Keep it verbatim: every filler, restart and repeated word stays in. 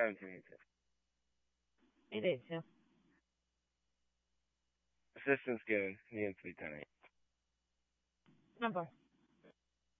seventeen eighteen. It is, yeah. Assistance given. Needing three ten eight. Number.